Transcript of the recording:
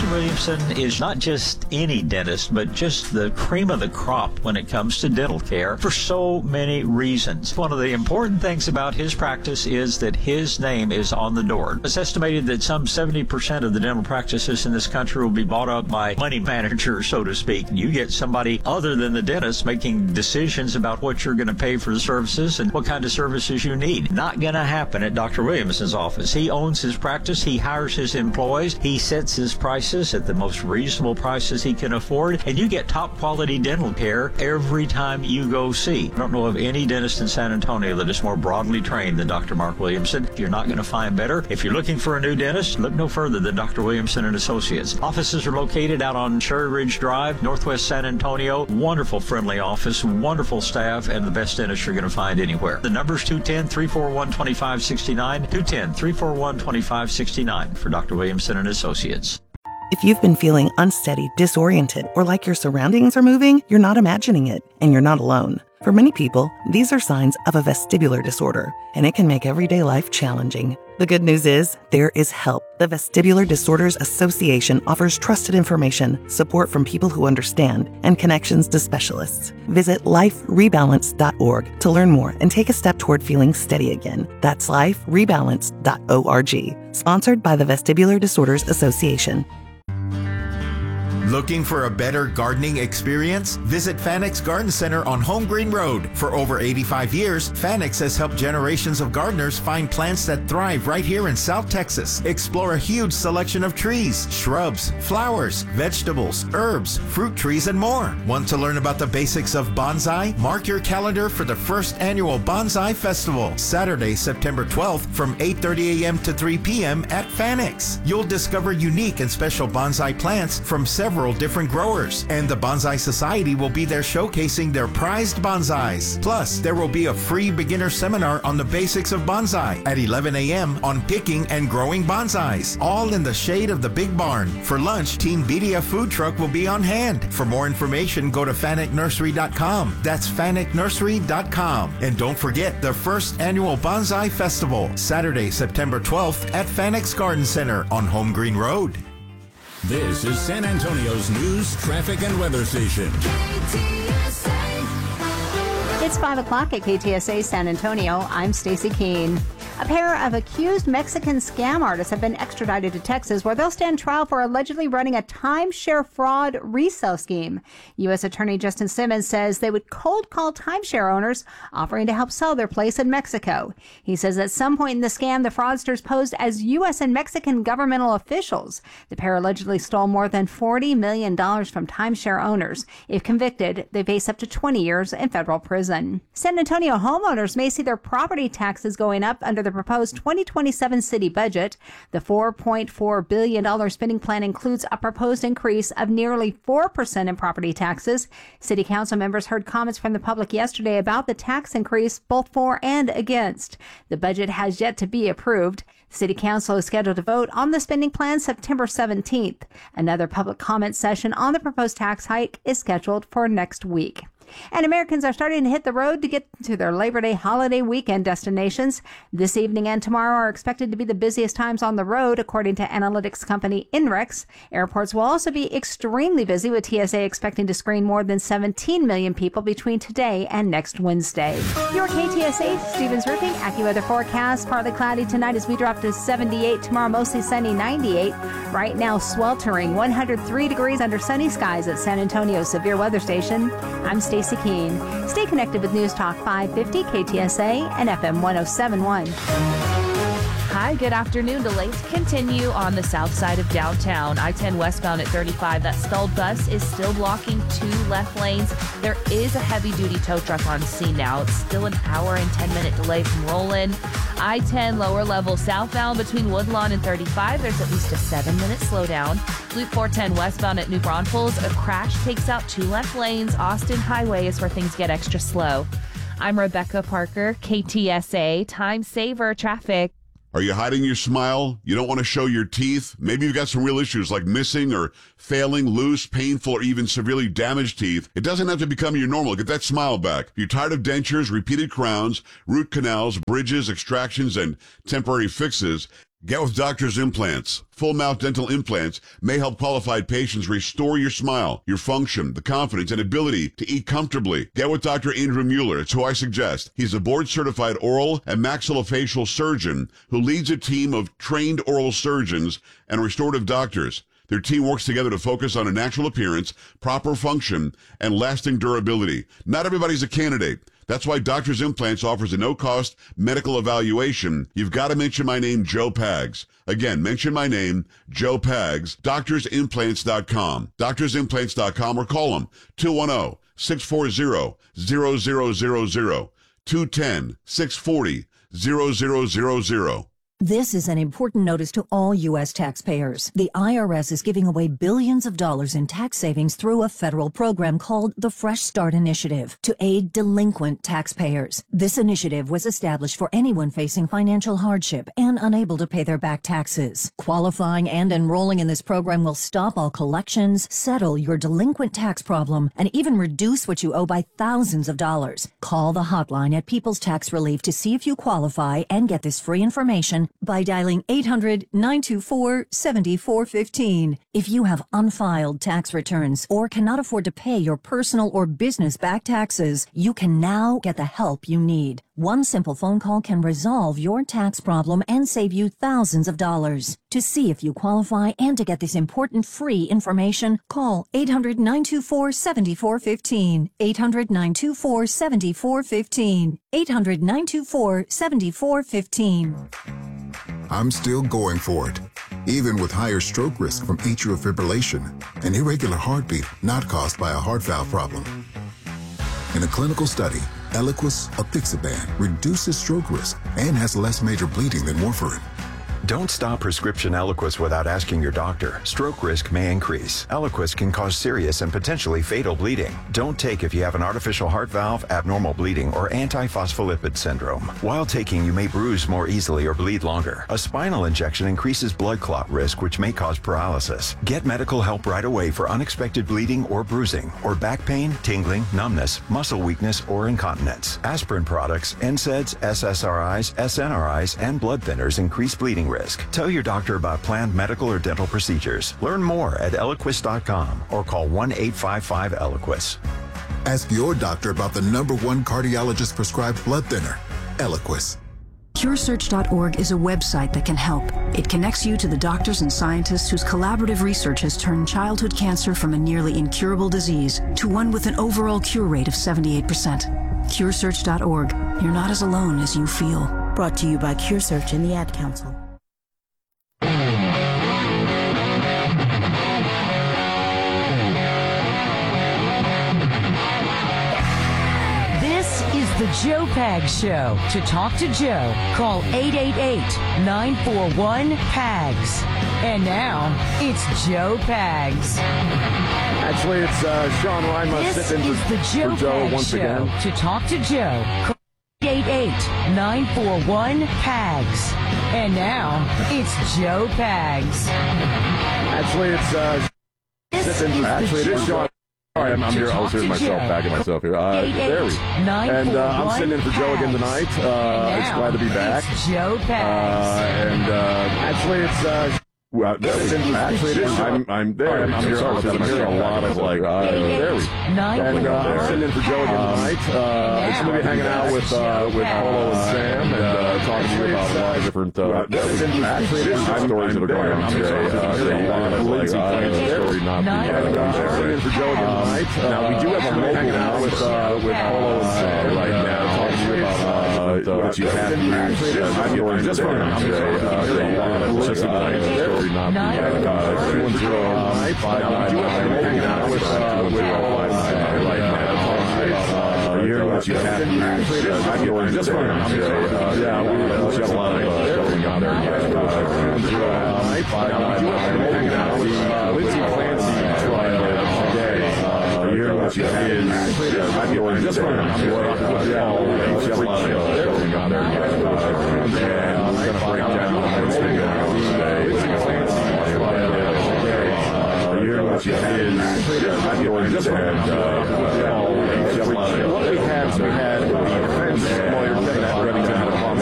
Dr. Williamson is not just any dentist, but just the cream of the crop when it comes to dental care for so many reasons. One of the important things about his practice is that his name is on the door. It's estimated that some 70% of the dental practices in this country will be bought up by money managers, so to speak. You get somebody other than the dentist making decisions about what you're going to pay for the services and what kind of services you need. Not going to happen at Dr. Williamson's office. He owns his practice. He hires his employees. He sets his prices at the most reasonable prices he can afford, and you get top quality dental care every time you go see. I don't know of any dentist in San Antonio that is more broadly trained than Dr. Mark Williamson. You're not going to find better. If you're looking for a new dentist, look no further than Dr. Williamson and Associates. Offices are located out on Cherry Ridge Drive, Northwest San Antonio. Wonderful, friendly office, wonderful staff, and the best dentist you're going to find anywhere. The number's 210-341-2569, 210-341-2569 for Dr. Williamson and Associates. If you've been feeling unsteady, disoriented, or like your surroundings are moving, you're not imagining it, and you're not alone. For many people, these are signs of a vestibular disorder, and it can make everyday life challenging. The good news is, there is help. The Vestibular Disorders Association offers trusted information, support from people who understand, and connections to specialists. Visit liferebalance.org to learn more and take a step toward feeling steady again. That's liferebalance.org. Sponsored by the Vestibular Disorders Association. Looking for a better gardening experience? Visit Fanex Garden Center on Home Green Road. For over 85 years, Fanex has helped generations of gardeners find plants that thrive right here in South Texas. Explore a huge selection of trees, shrubs, flowers, vegetables, herbs, fruit trees, and more. Want to learn about the basics of bonsai? Mark your calendar for the first annual Bonsai Festival, Saturday, September 12th from 8:30 a.m. to 3 p.m. at Fanex. You'll discover unique and special bonsai plants from several different growers, and the Bonsai Society will be there showcasing their prized bonsais. Plus, there will be a free beginner seminar on the basics of bonsai at 11 a.m. on picking and growing bonsais, all in the shade of the Big Barn. For lunch, Team BDF food truck will be on hand. For more information, go to FanekNursery.com. That's FanekNursery.com. And don't forget the first annual Bonsai Festival, Saturday, September 12th at Fanex Garden Center on Home Green Road. This is San Antonio's news, traffic, and weather station. It's 5 o'clock at KTSA San Antonio. I'm Stacy Keene. A pair of accused Mexican scam artists have been extradited to Texas, where they'll stand trial for allegedly running a timeshare fraud resale scheme. U.S. Attorney Justin Simmons says they would cold call timeshare owners offering to help sell their place in Mexico. He says at some point in the scam, the fraudsters posed as U.S. and Mexican governmental officials. The pair allegedly stole more than $40 million from timeshare owners. If convicted, they face up to 20 years in federal prison. San Antonio homeowners may see their property taxes going up under the proposed 2027 city budget. The $4.4 billion spending plan includes a proposed increase of nearly 4% in property taxes. City council members heard comments from the public yesterday about the tax increase, both for and against. The budget has yet to be approved. City Council is scheduled to vote on the spending plan September 17th. Another public comment session on the proposed tax hike is scheduled for next week. And Americans are starting to hit the road to get to their Labor Day holiday weekend destinations. This evening and tomorrow are expected to be the busiest times on the road, according to analytics company INREX. Airports will also be extremely busy, with TSA expecting to screen more than 17 million people between today and next Wednesday. Your KTSA Stevens Roofing AccuWeather forecast: partly cloudy tonight as we drop to 78. Tomorrow mostly sunny, 98. Right now sweltering, 103 degrees under sunny skies at San Antonio Severe Weather Station. I'm Stacey Keene. Stay connected with News Talk 550, KTSA, and FM 1071. Hi, good afternoon. Delays continue on the south side of downtown. I-10 westbound at 35. That stalled bus is still blocking 2 left lanes. There is a heavy-duty tow truck on scene now. It's still an hour and 10-minute delay from Roland. I-10 lower level southbound between Woodlawn and 35. There's at least a 7-minute slowdown. Loop 410 westbound at New Braunfels. A crash takes out 2 left lanes. Austin Highway is where things get extra slow. I'm Rebecca Parker, KTSA Time Saver Traffic. Are you hiding your smile? You don't want to show your teeth? Maybe you've got some real issues like missing or failing, loose, painful, or even severely damaged teeth. It doesn't have to become your normal. Get that smile back. If you're tired of dentures, repeated crowns, root canals, bridges, extractions, and temporary fixes, Get with Doctor's Implants. Full mouth dental implants may help qualified patients restore your smile, your function, the confidence, and ability to eat comfortably. Get with Dr. Andrew Mueller. It's who I suggest. He's a board-certified oral and maxillofacial surgeon who leads a team of trained oral surgeons and restorative doctors. Their team works together to focus on a natural appearance, proper function, and lasting durability. Not everybody's a candidate. That's why Doctor's Implants offers a no-cost medical evaluation. You've got to mention my name, Joe Pags. Again, mention my name, Joe Pags, doctorsimplants.com. Doctorsimplants.com or call them, 210-640-0000, 210-640-0000. This is an important notice to all U.S. taxpayers. The IRS is giving away billions of dollars in tax savings through a federal program called the Fresh Start Initiative to aid delinquent taxpayers. This initiative was established for anyone facing financial hardship and unable to pay their back taxes. Qualifying and enrolling in this program will stop all collections, settle your delinquent tax problem, and even reduce what you owe by thousands of dollars. Call the hotline at People's Tax Relief to see if you qualify and get this free information by dialing 800-924-7415. If you have unfiled tax returns or cannot afford to pay your personal or business back taxes, you can now get the help you need. One simple phone call can resolve your tax problem and save you thousands of dollars. To see if you qualify and to get this important free information, call 800-924-7415. 800-924-7415. 800-924-7415. I'm still going for it, even with higher stroke risk from atrial fibrillation, an irregular heartbeat not caused by a heart valve problem. In a clinical study, Eliquis apixaban reduces stroke risk and has less major bleeding than warfarin. Don't stop prescription Eliquis without asking your doctor. Stroke risk may increase. Eliquis can cause serious and potentially fatal bleeding. Don't take if you have an artificial heart valve, abnormal bleeding, or antiphospholipid syndrome. While taking, you may bruise more easily or bleed longer. A spinal injection increases blood clot risk, which may cause paralysis. Get medical help right away for unexpected bleeding or bruising, or back pain, tingling, numbness, muscle weakness, or incontinence. Aspirin products, NSAIDs, SSRIs, SNRIs, and blood thinners increase bleeding risk. Tell your doctor about planned medical or dental procedures. Learn more at Eliquis.com or call 1-855-ELIQUIS. Ask your doctor about the #1 cardiologist prescribed blood thinner, Eliquis. CureSearch.org is a website that can help. It connects you to the doctors and scientists whose collaborative research has turned childhood cancer from a nearly incurable disease to one with an overall cure rate of 78%. CureSearch.org. You're not as alone as you feel. Brought to you by CureSearch and the Ad Council. The Joe Pags Show. To talk to Joe, call 888-941-PAGS. And now, it's Joe Pags. Actually, it's Sean Rima sitting in for Joe once again. To talk to Joe, call 888-941-PAGS. And now, it's Joe Pags. Actually, it's it is Sean. Sorry, I'm here. I was hearing myself, backing myself here. There we go. And I'm sitting in for Joe again tonight. It's glad to be back. Joe Pags. And actually, it's actually it is. I'm there. I'm here. I'm hearing a lot of like. There we go. And I'm sitting in for Joe again tonight. It's going to be hanging out with Polo and Sam and talking to you about a lot of different. Actually, it is stories that are going on today. A lot of like story not being for Joe again tonight. Now we do have a mobile hanging out with Polo and Sam right now talking to you about what you have here. Just for today. A lot of story not being 210. Now we do have a mobile hanging out with Polo and Sam right now talking to you about what you have here. Just for today. Yeah, we have a lot of going on there. Now we do have a mobile hanging out with Lindsay Clancy today. What you have is just for going on there. And I'm going to break down what's going on today. Lindsay Clancy what you have is just for going on there. What we have